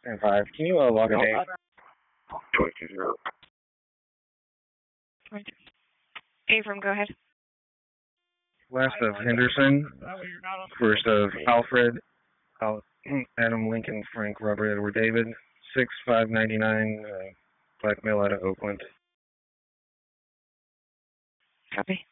And 5. Can you log a name? 22-0. Abram, go ahead. West of Henderson, first of Alfred, Adam Lincoln, Frank, Robert, Edward, David, 6599, black male out of Oakland. Copy.